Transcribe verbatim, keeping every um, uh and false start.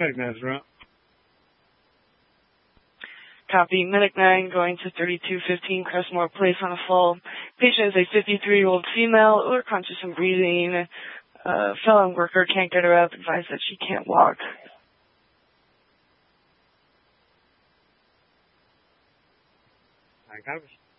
Medic nine is around. Copy. Medic nine going to thirty-two fifteen Crestmore Place on a fall. Patient is a fifty-three-year-old female, odor conscious and breathing. Uh, fellow worker can't get her up. Advised that she can't walk. I got it.